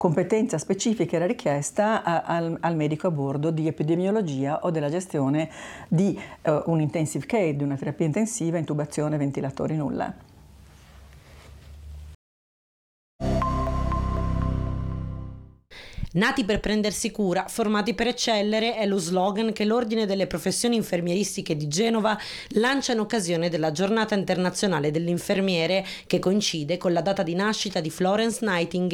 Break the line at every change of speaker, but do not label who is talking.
competenza specifica era richiesta al medico a bordo di epidemiologia o della gestione di un intensive care, di una terapia intensiva, intubazione, ventilatori, nulla.
Nati per prendersi cura, formati per eccellere è lo slogan che l'Ordine delle Professioni Infermieristiche di Genova lancia in occasione della Giornata Internazionale dell'Infermiere, che coincide con la data di nascita di Florence Nightingale,